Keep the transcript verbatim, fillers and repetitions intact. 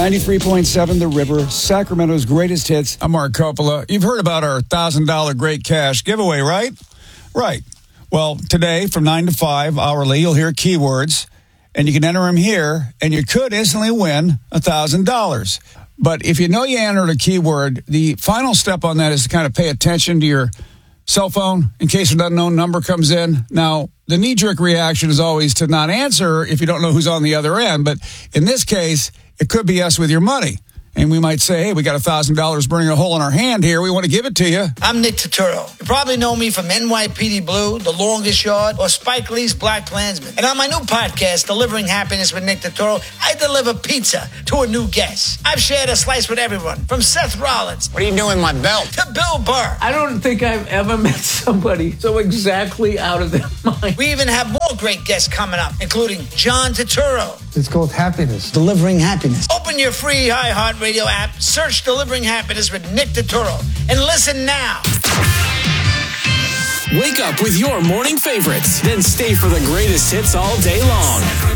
ninety-three point seven The River, Sacramento's greatest hits. I'm Mark Coppola. You've heard about our one thousand dollars Great Cash giveaway, right? Right. Well, today from nine to five hourly, you'll hear keywords, and you can enter them here, and you could instantly win one thousand dollars. But if you know you entered a keyword, the final step on that is to kind of pay attention to your cell phone in case an unknown number comes in. Now, the knee-jerk reaction is always to not answer if you don't know who's on the other end. But in this case, it could be us with your money. And we might say, hey, we got one thousand dollars burning a hole in our hand here. We want to give it to you. I'm Nick Turturro. You probably know me from N Y P D Blue, The Longest Yard, or Spike Lee's Black Klansman. And on my new podcast, Delivering Happiness with Nick Turturro, I deliver pizza to a new guest. I've shared a slice with everyone, from Seth Rollins. What are you doing with my belt? To Bill Burr. I don't think I've ever met somebody so exactly out of their mind. We even have more great guests coming up, including John Turturro. It's called Happiness. Delivering Happiness. Open your free iHeartRadio app, search Delivering Happiness with Nick Turturro, and listen now. Wake up with your morning favorites, then stay for the greatest hits all day long.